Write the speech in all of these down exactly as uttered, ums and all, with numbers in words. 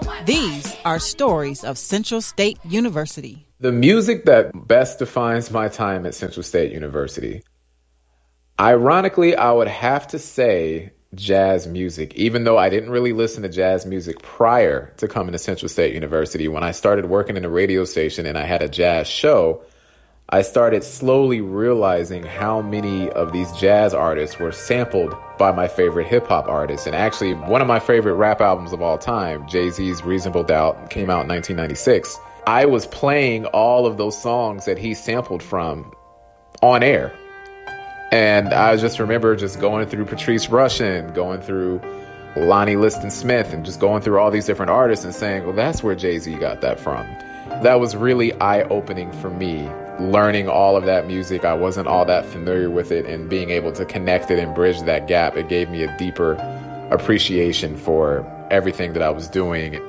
These are stories of Central State University. The music that best defines my time at Central State University. Ironically, I would have to say jazz music, even though I didn't really listen to jazz music prior to coming to Central State University. When I started working in a radio station and I had a jazz show, I started slowly realizing how many of these jazz artists were sampled by my favorite hip-hop artists. And actually, one of my favorite rap albums of all time, Jay-Z's Reasonable Doubt, came out in nineteen ninety-six. I was playing all of those songs that he sampled from on air. And I just remember just going through Patrice Rushen, going through Lonnie Liston Smith, and just going through all these different artists and saying, well, that's where Jay-Z got that from. That was really eye-opening for me, learning all of that music. I wasn't all that familiar with it, and being able to connect it and bridge that gap, it gave me a deeper appreciation for everything that I was doing.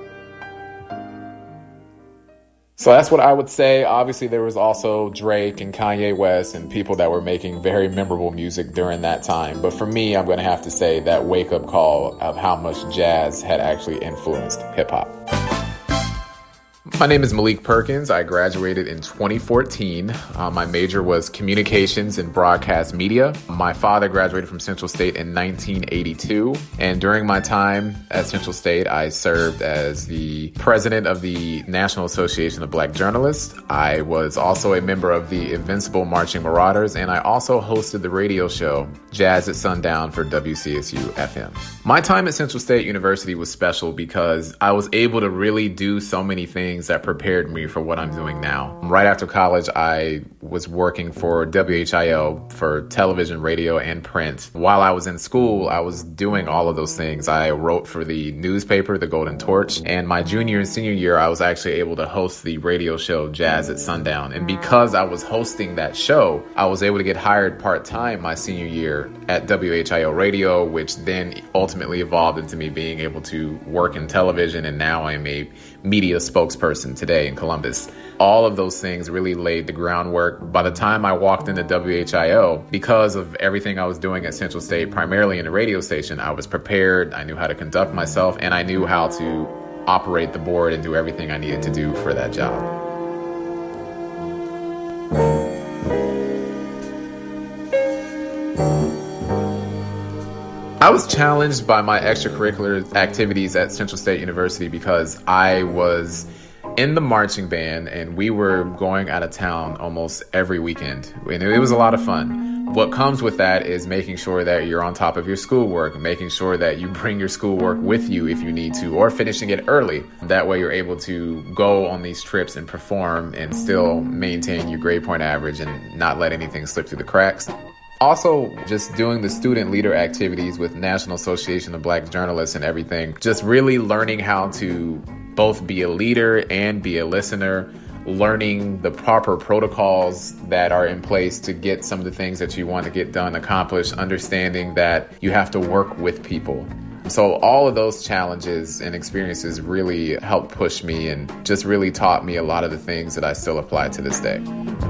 So that's what I would say. Obviously, there was also Drake and Kanye West and people that were making very memorable music during that time. But for me, I'm going to have to say that wake-up call of how much jazz had actually influenced hip-hop. My name is Malik Perkins. I graduated in twenty fourteen. Uh, my major was communications and broadcast media. My father graduated from Central State in nineteen eighty-two. And during my time at Central State, I served as the president of the National Association of Black Journalists. I was also a member of the Invincible Marching Marauders, and I also hosted the radio show Jazz at Sundown for W C S U F M. My time at Central State University was special because I was able to really do so many things that prepared me for what I'm doing now. Right after college, I was working for W H I O for television, radio, and print. While I was in school, I was doing all of those things. I wrote for the newspaper, The Golden Torch, and my junior and senior year, I was actually able to host the radio show Jazz at Sundown. And because I was hosting that show, I was able to get hired part-time my senior year at W H I O Radio, which then ultimately evolved into me being able to work in television, and now I'm a media spokesperson today in Columbus. All of those things really laid the groundwork. By the time I walked into W H I O, because of everything I was doing at Central State, primarily in a radio station, I was prepared, I knew how to conduct myself, and I knew how to operate the board and do everything I needed to do for that job. I was challenged by my extracurricular activities at Central State University because I was in the marching band and we were going out of town almost every weekend. And it was a lot of fun. What comes with that is making sure that you're on top of your schoolwork, making sure that you bring your schoolwork with you if you need to, or finishing it early. That way you're able to go on these trips and perform and still maintain your grade point average and not let anything slip through the cracks. Also, just doing the student leader activities with National Association of Black Journalists and everything, just really learning how to both be a leader and be a listener, learning the proper protocols that are in place to get some of the things that you want to get done accomplished, understanding that you have to work with people. So all of those challenges and experiences really helped push me and just really taught me a lot of the things that I still apply to this day.